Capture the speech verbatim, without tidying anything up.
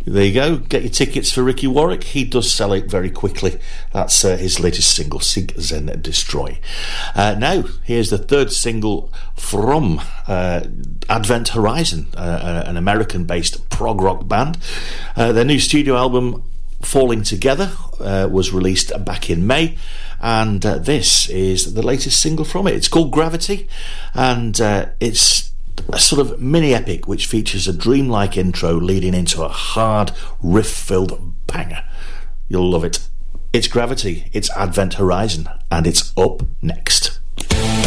There you go. Get your tickets for Ricky Warwick. He does sell it very quickly. That's uh, his latest single, Seek, Zen, Destroy. Uh, now, here's the third single from uh, Advent Horizon, uh, an American-based prog rock band. Uh, their new studio album, Falling Together, uh, was released back in May, and uh, this is the latest single from it. It's called Gravity, and uh, it's a sort of mini epic which features a dreamlike intro leading into a hard riff-filled banger. You'll love it. It's Gravity, it's Advent Horizon, and it's up next.